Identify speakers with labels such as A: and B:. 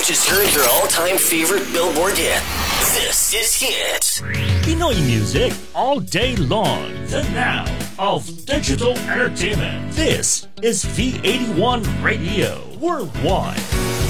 A: just heard their all-time favorite Billboard hit. This is Hit.
B: Pinoy music all day long. The now of digital entertainment. This is V81 Radio Worldwide.